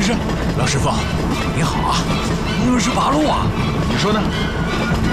师，老师傅，你好啊！你们是八路啊？ 你说呢？